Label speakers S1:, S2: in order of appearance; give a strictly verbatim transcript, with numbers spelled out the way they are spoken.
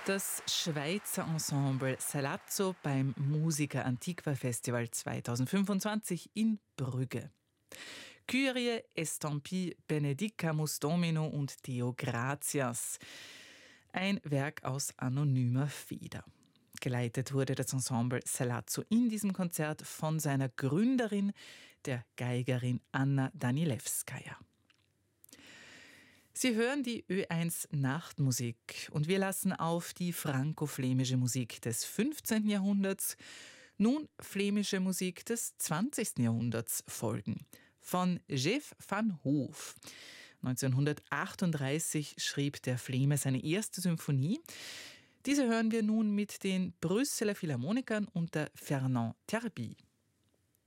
S1: Das Schweizer Ensemble Salazzo beim Musica Antiqua Festival zweitausendfünfundzwanzig in Brügge. Kyrie, Estampi, Benedicamus Domino und Deo Gratias. Ein Werk aus anonymer Feder. Geleitet wurde das Ensemble Salazzo in diesem Konzert von seiner Gründerin, der Geigerin Anna Danilewskaja. Sie hören die Ö eins Nachtmusik und wir lassen auf die franko-flämische Musik des fünfzehnten Jahrhunderts, nun flämische Musik des zwanzigsten Jahrhunderts folgen. Von Jeff van Hoof. neunzehnhundertachtunddreißig schrieb der Fläme seine erste Symphonie. Diese hören wir nun mit den Brüsseler Philharmonikern unter Fernand Terby.